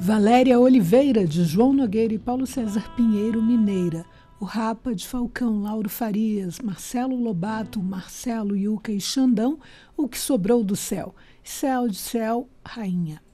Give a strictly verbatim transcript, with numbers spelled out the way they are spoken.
Valéria Oliveira, de João Nogueira e Paulo César Pinheiro, Mineira. O Rapa, de Falcão, Lauro Farias, Marcelo Lobato, Marcelo, Yuca e Xandão, O que sobrou do céu. Céu de céu, rainha.